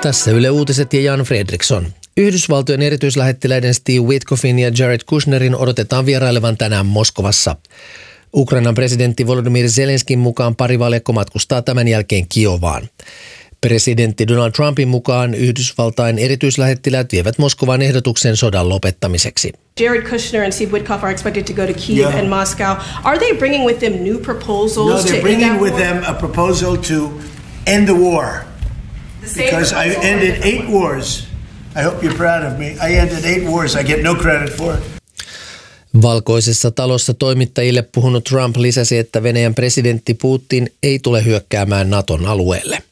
Tässä Yle Uutiset ja Jan Fredriksson. Yhdysvaltojen erityislähettiläiden Steve Witkoffin ja Jared Kushnerin odotetaan vierailevan tänään Moskovassa. Ukrainan presidentti Volodymyr Zelenskin mukaan parivaljakko matkustaa tämän jälkeen Kiovaan. Presidentti Donald Trumpin mukaan Yhdysvaltain erityislähettiläät vievät Moskovaan ehdotuksen sodan lopettamiseksi. Jared Kushner and Steve Witkoff are expected to go to Kyiv and Moscow. Are they bringing with them new proposals? No, they're bringing with them a proposal to end the war. Because I ended 8 wars. I hope you're proud of me. I ended 8 wars. I get no credit for it. Valkoisessa talossa toimittajille puhunut Trump lisäsi, että Venäjän presidentti Putin ei tule hyökkäämään Naton alueelle.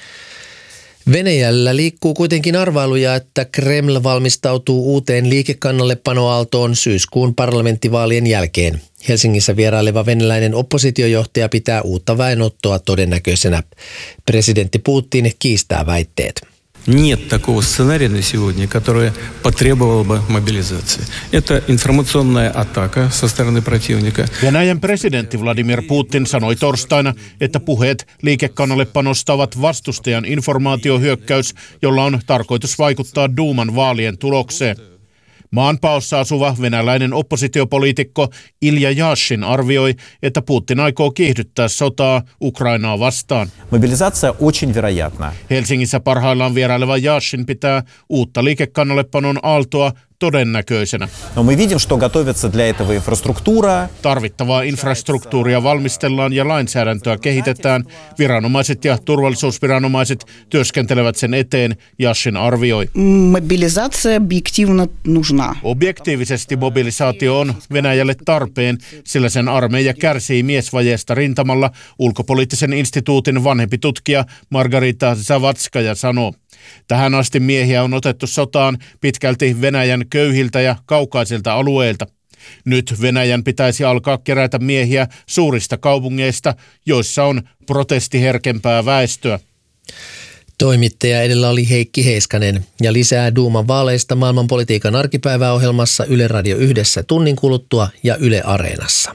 Venäjällä liikkuu kuitenkin arvailuja, että Kreml valmistautuu uuteen liikekannallepanoaaltoon syyskuun parlamenttivaalien jälkeen. Helsingissä vieraileva venäläinen oppositiojohtaja pitää uutta väenottoa todennäköisenä. Presidentti Putin kiistää väitteet. Нет такого сценария на сегодня, который потребовал бы мобилизации. Это информационная атака со стороны противника. Venäjän presidentti Vladimir Putin sanoi torstaina, että puheet liikekannallepanosta ovat vastustajan informaatiohyökkäys, jolla on tarkoitus vaikuttaa Duuman vaalien tulokseen. Maanpaossa asuva venäläinen oppositiopoliitikko Ilja Yashin arvioi, että Putin aikoo kiihdyttää sotaa Ukrainaa vastaan. Mobilisaatio очень вероятна. Helsingissä parhaillaan vieraileva Yashin pitää uutta liikekannallepanon aaltoa todennäköisenä. No мы видим, что готовится для этого инфраструктура. Tarvittavaa infrastruktuuria valmistellaan ja lainsäädäntöä kehitetään. Viranomaiset ja turvallisuusviranomaiset työskentelevät sen eteen, Yashin arvioi. Mobilisaatio objektiivna нужна. Objektiivisesti mobilisaatio on Venäjälle tarpeen, sillä sen armeija kärsii miesvajeesta rintamalla, ulkopoliittisen instituutin vanhempi tutkija Margarita Zavatskaja sanoo. Tähän asti miehiä on otettu sotaan pitkälti Venäjän köyhiltä ja kaukaisilta alueilta. Nyt Venäjän pitäisi alkaa kerätä miehiä suurista kaupungeista, joissa on protestiherkempää väestöä. Toimittaja edellä oli Heikki Heiskanen ja lisää Duuman vaaleista maailmanpolitiikan arkipäiväohjelmassa Yle Radio 1 tunnin kuluttua ja Yle Areenassa.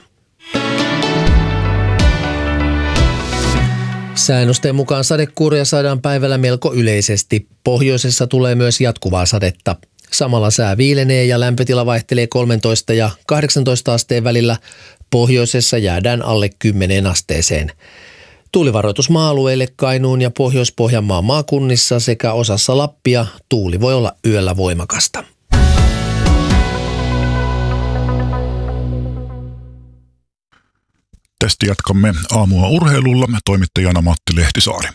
Säännösten mukaan sadekuuria saadaan päivällä melko yleisesti. Pohjoisessa tulee myös jatkuvaa sadetta. Samalla sää viilenee ja lämpötila vaihtelee 13 ja 18 asteen välillä. Pohjoisessa jäädään alle 10 asteeseen. Tuulivaroitus maa-alueille Kainuun ja Pohjois-Pohjanmaan maakunnissa sekä osassa Lappia tuuli voi olla yöllä voimakasta. Tästä jatkamme aamua urheilulla, toimittajana Matti Lehtisaari.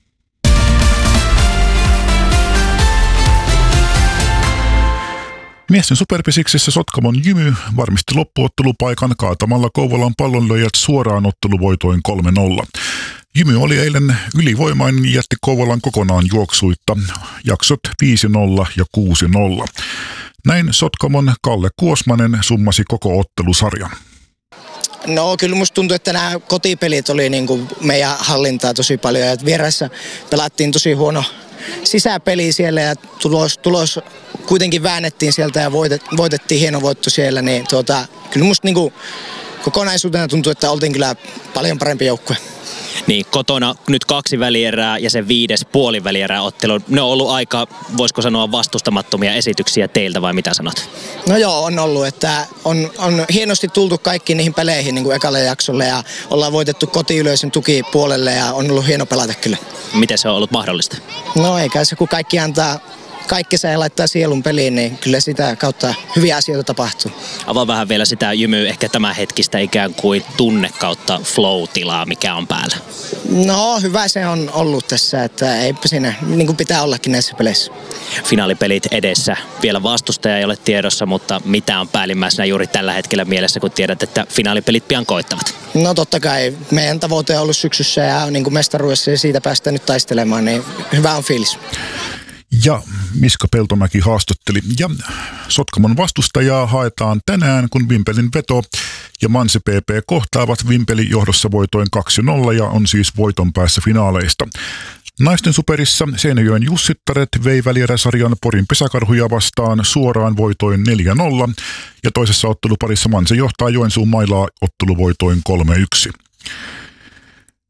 Miesten superpesiksessä Sotkamon Jymy varmisti loppuottelupaikan kaatamalla Kouvolan Pallonlyöjät suoraan otteluvoitoin 3-0. Jymy oli eilen ylivoimainen ja jätti Kouvolan kokonaan juoksuitta, jaksot 5-0 ja 6-0. Näin Sotkamon Kalle Kuosmanen summasi koko ottelusarjan. No kyllä musta tuntuu, että nämä kotipelit oli niin kuin meidän hallintaa tosi paljon ja vieraissa pelattiin tosi huono sisäpeli siellä ja tulos kuitenkin väännettiin sieltä ja voitettiin hieno voitto siellä, niin kyllä musta niin kuin kokonaisuutena tuntuu, että oltiin kyllä paljon parempi joukkue. Niin, kotona nyt 2 välierää ja se 5. puolivälierää ottelu. Ne on ollut aika, voisiko sanoa, vastustamattomia esityksiä teiltä vai mitä sanot? No joo, on ollut, että on hienosti tultu kaikkiin niihin peleihin niin kuin ekalle jaksolle ja ollaan voitettu kotiyleisön tuki puolelle ja on ollut hieno pelata kyllä. Miten se on ollut mahdollista? No eikä se, kun kaikki antaa kaikkensa ja laittaa sielun peliin, niin kyllä sitä kautta hyviä asioita tapahtuu. Avaa vähän vielä sitä Jymyä, ehkä tämän hetkistä ikään kuin tunne kautta flow-tilaa, mikä on päällä. No hyvä se on ollut tässä, että eipä siinä niin kuin pitää ollakin näissä peleissä. Finaalipelit edessä. Vielä vastustaja ei ole tiedossa, mutta mitä on päällimmäisenä juuri tällä hetkellä mielessä, kun tiedät, että finaalipelit pian koittavat? No totta kai. Meidän tavoite on ollut syksyssä ja niin kuin mestaruudessa ja siitä päästään nyt taistelemaan, niin hyvä on fiilis. Ja Miska Peltomäki haastatteli. Ja Sotkamon vastustajaa haetaan tänään, kun Vimpelin veto ja Manse PP kohtaavat. Vimpeli johdossa voitoin 2-0 ja on siis voiton päässä finaaleista. Naisten superissa Seinäjoen Jussittaret vei välieräsarjan Porin Pesäkarhuja vastaan suoraan voitoin 4-0 ja toisessa otteluparissa Manse johtaa Joensuun Mailaa otteluvoitoin 3-1.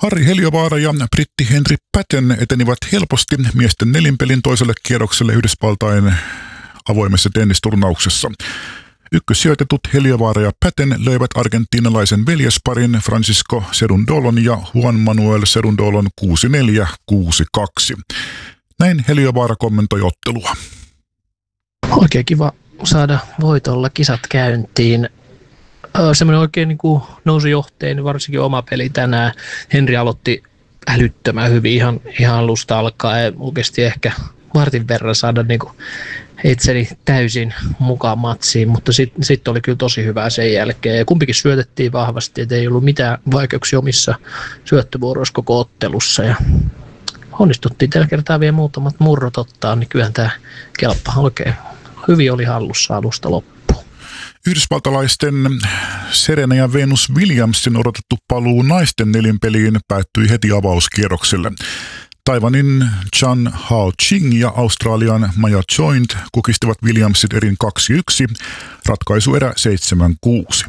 Harri Heliövaara ja britti Henry Patton etenivät helposti miesten nelinpelin toiselle kierrokselle Yhdysvaltain avoimessa tennisturnauksessa. Ykkössijoitetut Heliövaara ja Patton löivät argentiinalaisen veljesparin Francisco Cerundolon ja Juan Manuel Cerundolon 6-4, 6-2. Näin Heliövaara kommentoi ottelua. Oikein kiva saada voitolla kisat käyntiin. Semmoinen oikein niin kuin nousujohteinen, varsinkin oma peli tänään. Henri aloitti älyttömän hyvin ihan alusta alkaen. Oikeasti ehkä vartin verran saada niin kuin itseni täysin mukaan matsiin, mutta sitten oli kyllä tosi hyvää sen jälkeen. Ja kumpikin syötettiin vahvasti, että ei ollut mitään vaikeuksia omissa syöttövuoroissa koko ottelussa. Ja onnistuttiin tällä kertaa vielä muutamat murrot ottaa, niin kyllähän tämä kelppa oikein hyvin oli hallussa alusta loppuun. Yhdysvaltalaisten Serena ja Venus Williamsin odotettu paluu naisten nelinpeliin päättyi heti avauskierrokselle. Taiwanin Chan Hao Ching ja Australian Maya Joint kukistivat Williamsit erin 2-1, ratkaisuerä 7-6.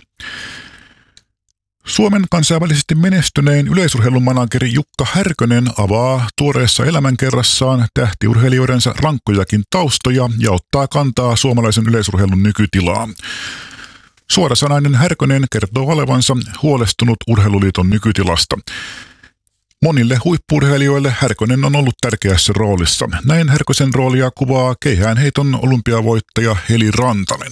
Suomen kansainvälisesti menestynein yleisurheilun manageri Jukka Härkönen avaa tuoreessa elämänkerrassaan tähtiurheilijoidensa rankkojakin taustoja ja ottaa kantaa suomalaisen yleisurheilun nykytilaan. Suorasanainen Härkönen kertoo olevansa huolestunut Urheiluliiton nykytilasta. Monille huippu-urheilijoille Härkönen on ollut tärkeässä roolissa. Näin Härkösen roolia kuvaa keihäänheiton olympiavoittaja Heli Rantanen.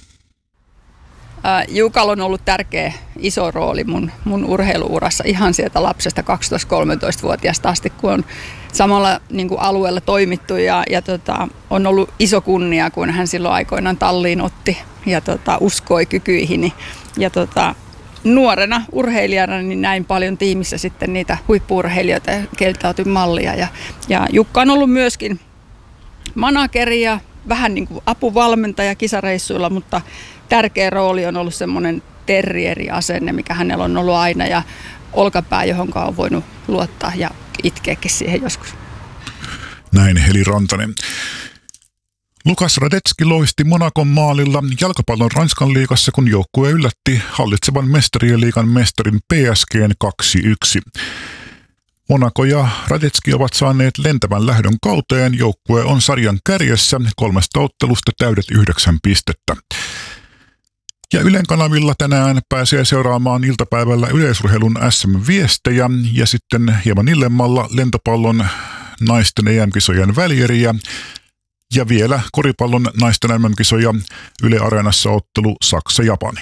Jukalla on ollut tärkeä iso rooli mun urheiluurassa ihan sieltä lapsesta 12-13-vuotiaasta asti, kun on samalla niin kuin alueella toimittu ja on ollut iso kunnia, kun hän silloin aikoinaan talliin otti ja uskoi kykyihini. Ja nuorena urheilijana niin näin paljon tiimissä sitten niitä huippu-urheilijoita, keiltä otin mallia. Ja Jukka on ollut myöskin manageri ja vähän niin kuin apuvalmentaja kisareissuilla, mutta tärkeä rooli on ollut semmoinen terrieriasenne, mikä hänellä on ollut aina ja olkapää, johon on voinut luottaa ja itkeäkin siihen joskus. Näin Heli Rantanen. Lukas Radetski loisti Monacon maalilla jalkapallon Ranskan liigassa, kun joukkue yllätti hallitsevan mestarien liigan mestarin PSG:n 2-1. Monaco ja Radetski ovat saaneet lentävän lähdön kauteen. Joukkue on sarjan kärjessä 3 ottelusta täydet 9 pistettä. Ja Ylen kanavilla tänään pääsee seuraamaan iltapäivällä yleisurheilun SM-viestejä ja sitten hieman illemmalla lentopallon naisten EM-kisojen välieriä ja vielä koripallon naisten MM-kisoja Yle Areenassa ottelu Saksa-Japani.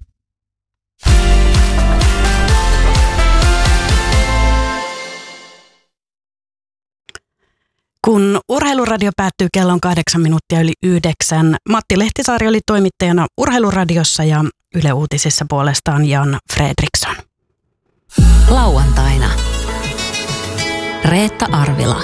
Kun Urheiluradio päättyy kello on 8 minuuttia yli 9, Matti Lehtisaari oli toimittajana Urheiluradiossa ja Yle Uutisissa puolestaan Jan Fredriksson. Lauantaina Reetta Arvila.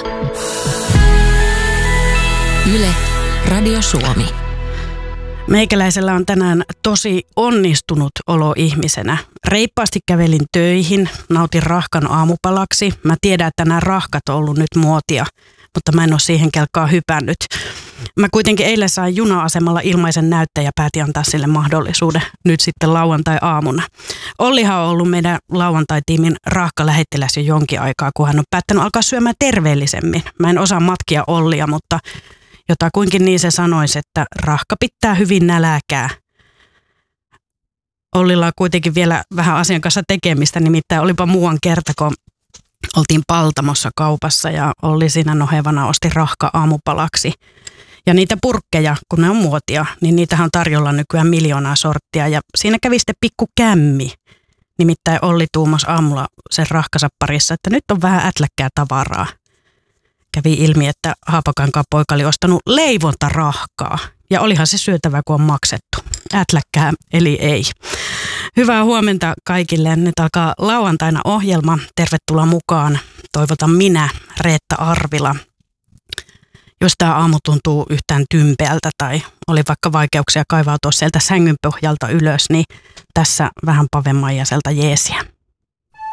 Yle Radio Suomi. Meikäläisellä on tänään tosi onnistunut olo ihmisenä. Reippaasti kävelin töihin, nautin rahkan aamupalaksi. Mä tiedän, että nämä rahkat on ollut nyt muotia, mutta mä en ole siihen kelkkaan hypännyt. Mä kuitenkin eilen sain juna-asemalla ilmaisen näyttäjä ja päätin antaa sille mahdollisuuden nyt sitten lauantai-aamuna. Ollihan on ollut meidän lauantai-tiimin rahkalähettiläs jo jonkin aikaa, kun hän on päättänyt alkaa syömään terveellisemmin. Mä en osaa matkia Ollia, mutta jotakuinkin niin se sanoisi, että rahka pitää hyvin nälääkää. Ollilla on kuitenkin vielä vähän asian kanssa tekemistä, nimittäin olipa muuan kerta, kun oltiin Paltamossa kaupassa ja Olli siinä nohevana osti rahka aamupalaksi. Ja niitä purkkeja, kun ne on muotia, niin niitähän on tarjolla nykyään 1 000 000 sorttia. Ja siinä kävi sitten pikku kämmi. Nimittäin Olli tuumasi aamulla sen rahkansa parissa, että nyt on vähän ätläkkää tavaraa. Kävi ilmi, että Haapakankaan poika oli ostanut leivontarahkaa. Ja olihan se syötävä, kun on maksettu. Ätläkkää, eli ei. Hyvää huomenta kaikille. Nyt alkaa lauantaina ohjelma. Tervetuloa mukaan. Toivotan minä, Reetta Arvila. Jos tämä aamu tuntuu yhtään tympeältä tai oli vaikka vaikeuksia kaivautua sieltä sängyn pohjalta ylös, niin tässä vähän Pave Maijaselta jeesiä.